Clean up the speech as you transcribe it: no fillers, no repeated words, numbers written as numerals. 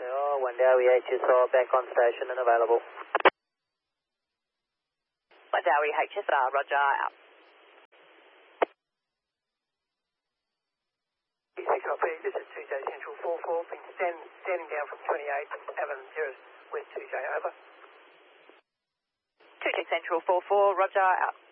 One Dowie HSR back on station and available. One Dowie HSR, roger, out. Copy, this is 2J Central 44, been standing down from 28, Avan 0 West 2J, over. 2J Central 44, roger, out.